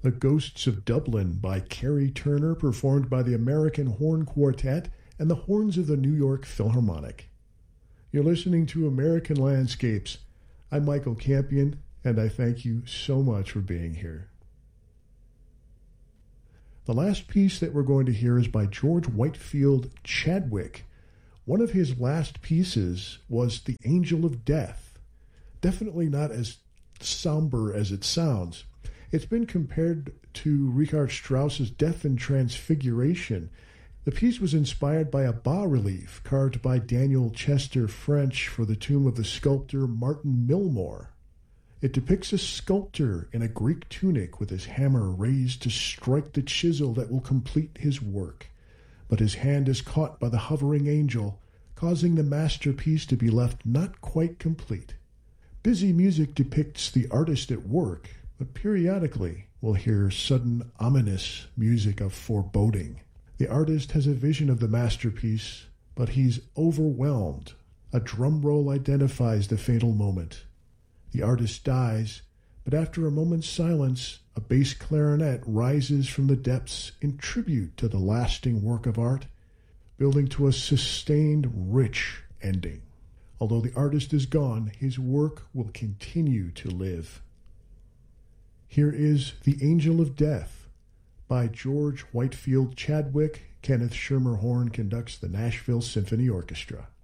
The Ghosts of Dublin by Kerry Turner, performed by the American Horn Quartet and the Horns of the New York Philharmonic. You're listening to American Landscapes. I'm Michael Campion, and I thank you so much for being here. The last piece that we're going to hear is by George Whitefield Chadwick. One of his last pieces was The Angel of Death. Definitely not as somber as it sounds. It's been compared to Richard Strauss's Death and Transfiguration. The piece was inspired by a bas-relief carved by Daniel Chester French for the tomb of the sculptor Martin Milmore. It depicts a sculptor in a Greek tunic with his hammer raised to strike the chisel that will complete his work. But his hand is caught by the hovering angel, causing the masterpiece to be left not quite complete. Busy music depicts the artist at work, but periodically we'll hear sudden ominous music of foreboding. The artist has a vision of the masterpiece, but he's overwhelmed. A drum roll identifies the fatal moment. The artist dies, but after a moment's silence, a bass clarinet rises from the depths in tribute to the lasting work of art, building to a sustained, rich ending. Although the artist is gone, his work will continue to live. Here is The Angel of Death by George Whitefield Chadwick. Kenneth Schermerhorn conducts the Nashville Symphony Orchestra.